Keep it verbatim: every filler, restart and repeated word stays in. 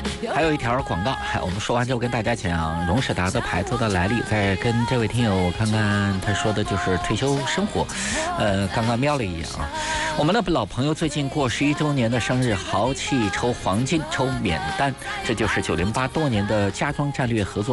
还有一条广告，我们说完之后跟大家讲荣士达的牌子的来历，再跟这位听友我看看他说的就是退休生活，呃，刚刚瞄了一眼啊。我们的老朋友最近过十一周年的生日，豪气抽黄金抽免单，这就是九零八多年的家装战略合作